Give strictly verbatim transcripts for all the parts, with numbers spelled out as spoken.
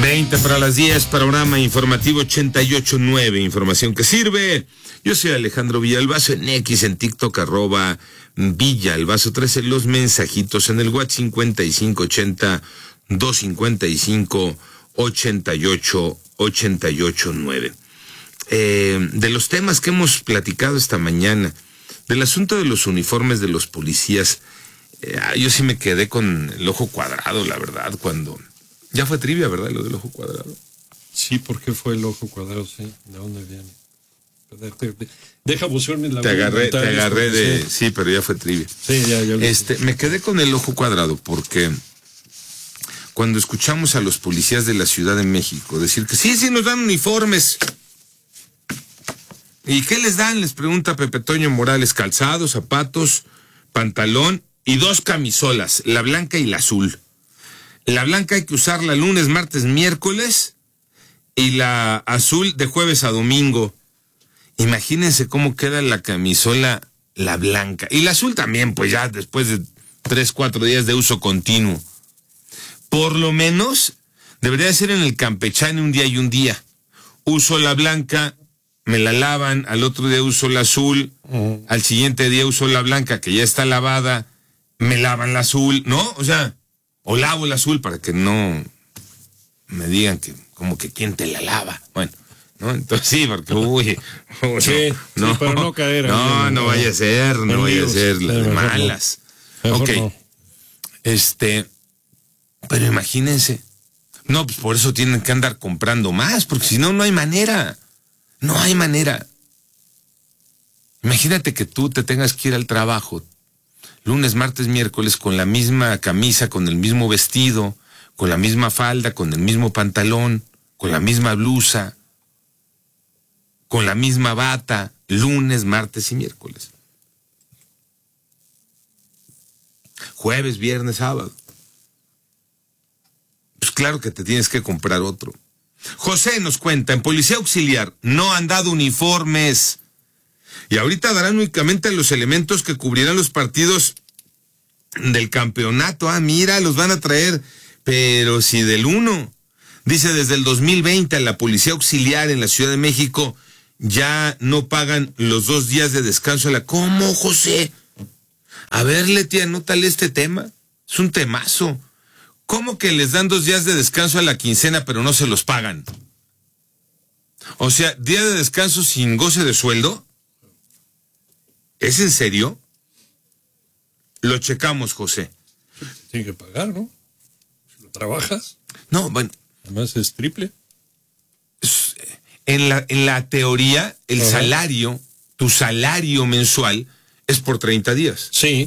veinte para las diez, panorama informativo ochenta y ocho punto nueve, información que sirve. Yo soy Alejandro Villalbazo, en X, en TikTok, arroba Villalbazo trece, los mensajitos en el WhatsApp cincuenta y cinco ochenta, doscientos cincuenta y cinco, ochenta y ocho, ochenta y ocho nueve. Eh, de los temas que hemos platicado esta mañana, del asunto de los uniformes de los policías, eh, yo sí me quedé con el ojo cuadrado, la verdad, cuando... Ya fue trivia, ¿verdad? Lo del ojo cuadrado. Sí, ¿por qué fue el ojo cuadrado? Sí, ¿de dónde viene? Deja buscarme la... Te agarré, te agarré de... Sí. sí, pero ya fue trivia. Sí, ya, ya lo Este, me quedé con el ojo cuadrado porque cuando escuchamos a los policías de la Ciudad de México decir que sí, sí nos dan uniformes. ¿Y qué les dan? Les pregunta Pepe Toño Morales. Calzados, zapatos, pantalón y dos camisolas, la blanca y la azul. La blanca hay que usarla lunes, martes, miércoles, y la azul de jueves a domingo. Imagínense cómo queda la camisola, la blanca. Y la azul también, pues ya después de tres, cuatro días de uso continuo. Por lo menos debería ser en el campechano un día y un día. Uso la blanca, me la lavan, al otro día uso la azul, uh-huh. Al siguiente día uso la blanca que ya está lavada, me lavan la azul, ¿no? O sea... O lavo el azul para que no me digan que como que quién te la lava. Bueno, ¿no? Entonces sí, porque uy, uy sí, no, sí, para no caer. No, no, no vaya a ser, no vaya a ser las de malas. No. Ok, no. este, pero imagínense, no, pues por eso tienen que andar comprando más, porque si no, no hay manera, no hay manera. Imagínate que tú te tengas que ir al trabajo lunes, martes, miércoles, con la misma camisa, con el mismo vestido, con la misma falda, con el mismo pantalón, con la misma blusa, con la misma bata, lunes, martes y miércoles. Jueves, viernes, sábado. Pues claro que te tienes que comprar otro. José nos cuenta, en Policía Auxiliar no han dado uniformes. Y ahorita darán únicamente los elementos que cubrirán los partidos del campeonato. Ah, mira, los van a traer, pero si del uno. Dice, desde el dos mil veinte a la Policía Auxiliar en la Ciudad de México ya no pagan los dos días de descanso. La... ¿Cómo, José? A ver, Leti, anótale este tema. Es un temazo. ¿Cómo que les dan dos días de descanso a la quincena, pero no se los pagan? O sea, día de descanso sin goce de sueldo. ¿Es en serio? Lo checamos, José. Tiene que pagar, ¿no? Si lo trabajas. No, bueno. Además es triple. En la, en la teoría, el Ajá. salario, tu salario mensual, es por treinta días. Sí.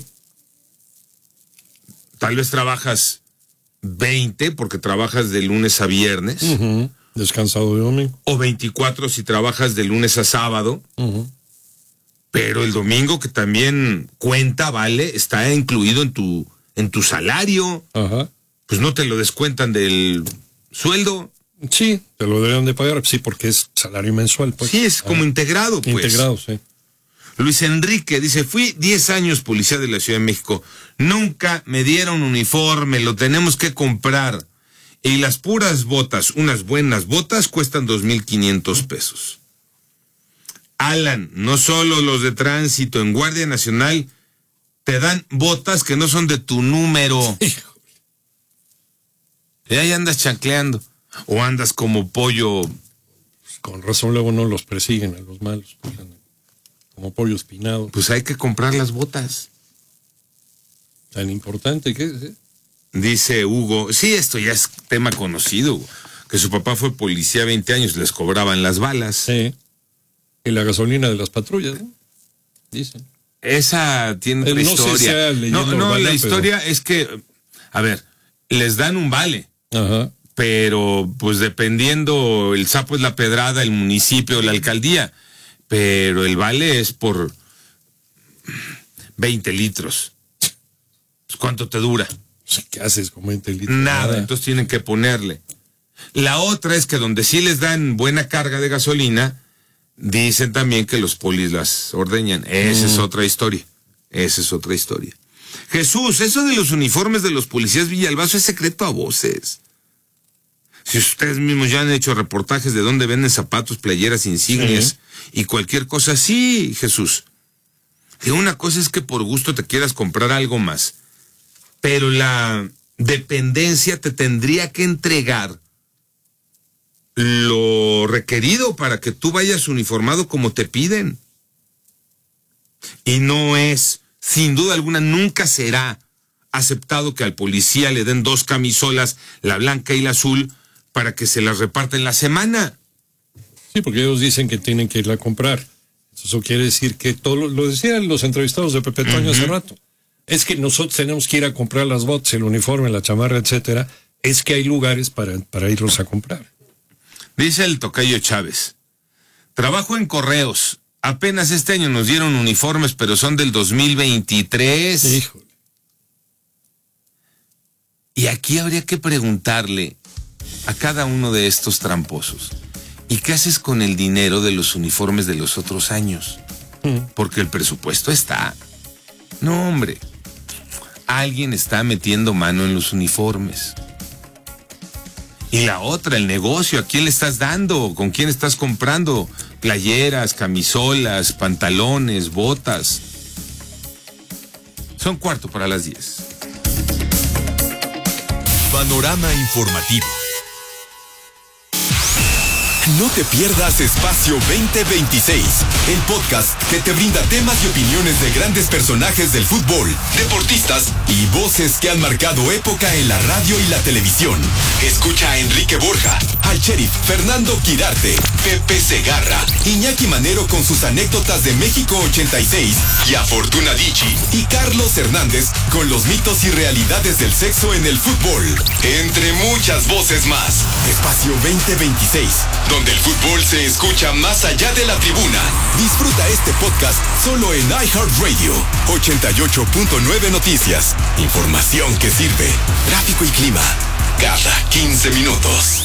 Tal vez trabajas veinte, porque trabajas de lunes a viernes. Uh-huh. Descansado de domingo. O veinticuatro si trabajas de lunes a sábado. Uh-huh. Pero el domingo, que también cuenta, vale, está incluido en tu, en tu salario. Ajá. Pues no te lo descuentan del sueldo. Sí, te lo deben de pagar, sí, porque es salario mensual, pues. Sí, es como ah, integrado, pues. Integrado, sí. Luis Enrique dice, fui diez años policía de la Ciudad de México. Nunca me dieron uniforme, lo tenemos que comprar. Y las puras botas, unas buenas botas, cuestan dos mil quinientos pesos. Alan, no solo los de tránsito, en Guardia Nacional te dan botas que no son de tu número. Y ahí andas chancleando. O andas como pollo. Pues con razón luego no los persiguen a los malos. Pues, como pollo espinado. Pues hay que comprar las botas. Tan importante que es, ¿eh? Dice Hugo, sí, esto ya es tema conocido, que su papá fue policía veinte años, les cobraban las balas. Sí. Y la gasolina de las patrullas, ¿no? Dicen. Esa tiene otra no historia. Sé si sea no, no, urbana, la historia pero... es que, a ver, les dan un vale. Ajá. Pero, pues dependiendo, el sapo es la pedrada, el municipio, la alcaldía. Pero el vale es por veinte litros. ¿Cuánto te dura? ¿Qué haces con veinte litros? Nada, Nada, entonces tienen que ponerle. La otra es que donde sí les dan buena carga de gasolina, dicen también que los polis las ordeñan. Esa mm. es otra historia. Esa es otra historia. Jesús, eso de los uniformes de los policías Villalbazo es secreto a voces. Si ustedes mismos ya han hecho reportajes de dónde venden zapatos, playeras, insignias sí. y cualquier cosa así, Jesús. Que una cosa es que por gusto te quieras comprar algo más, pero la dependencia te tendría que entregar lo requerido para que tú vayas uniformado como te piden. Y no es, sin duda alguna, nunca será aceptado que al policía le den dos camisolas, la blanca y la azul, para que se las reparta en la semana. Sí, porque ellos dicen que tienen que irla a comprar. Eso quiere decir que todo, lo, lo decían los entrevistados de Pepe Toño uh-huh. hace rato. Es que nosotros tenemos que ir a comprar las botas, el uniforme, la chamarra, etcétera. Es que hay lugares para, para irlos a comprar. Dice el tocayo Chávez, trabajo en correos. Apenas este año nos dieron uniformes, pero son del dos mil veintitrés. Híjole. Y aquí habría que preguntarle a cada uno de estos tramposos, ¿y qué haces con el dinero de los uniformes de los otros años? Mm. Porque el presupuesto está. No, hombre. Alguien está metiendo mano en los uniformes. Y la otra, el negocio, ¿a quién le estás dando? ¿Con quién estás comprando? Playeras, camisolas, pantalones, botas. Son cuarto para las diez. Panorama informativo. No te pierdas Espacio veinte veintiséis, el podcast que te brinda temas y opiniones de grandes personajes del fútbol, deportistas y voces que han marcado época en la radio y la televisión. Escucha a Enrique Borja, al sheriff Fernando Quirarte, Pepe Segarra, Iñaki Manero con sus anécdotas de México ochenta y seis y a Fortuna Dicci y Carlos Hernández con los mitos y realidades del sexo en el fútbol. Entre muchas voces más. Espacio veinte veintiséis, donde el fútbol se escucha más allá de la tribuna. Disfruta este podcast solo en iHeartRadio. ochenta y ocho punto nueve Noticias. Información que sirve. Tráfico y clima cada quince minutos.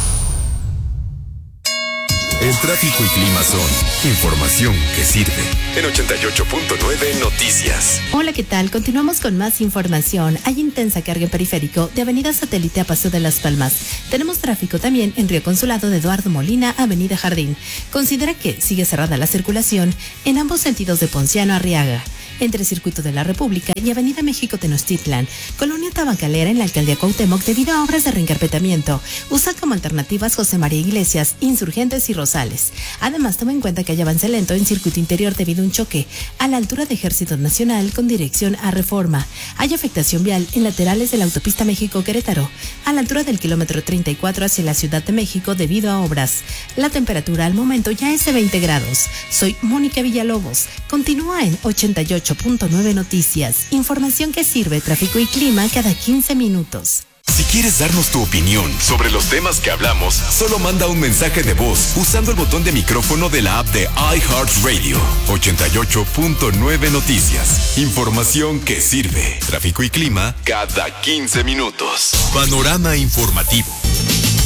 El tráfico y clima son información que sirve. En ochenta y ocho punto nueve Noticias. Hola, ¿qué tal? Continuamos con más información. Hay intensa carga en periférico de Avenida Satélite a Paso de las Palmas. Tenemos tráfico también en Río Consulado de Eduardo Molina, Avenida Jardín. Considera que sigue cerrada la circulación en ambos sentidos de Ponciano a Arriaga, entre Circuito de la República y Avenida México Tenochtitlan, Colonia Tabacalera en la Alcaldía Cuauhtémoc debido a obras de reencarpetamiento. Usa como alternativas José María Iglesias, Insurgentes y Rosales. Además, toma en cuenta que hay avance lento en Circuito Interior debido a un choque a la altura de Ejército Nacional con dirección a Reforma. Hay afectación vial en laterales de la autopista México-Querétaro, a la altura del kilómetro treinta y cuatro hacia la Ciudad de México debido a obras. La temperatura al momento ya es de veinte grados. Soy Mónica Villalobos. Continúa en ochenta y ocho punto nueve Noticias. Información que sirve, tráfico y clima cada quince minutos. Si quieres darnos tu opinión sobre los temas que hablamos, solo manda un mensaje de voz usando el botón de micrófono de la app de iHeartRadio. ochenta y ocho punto nueve Noticias. Información que sirve. Tráfico y clima cada quince minutos. Panorama informativo.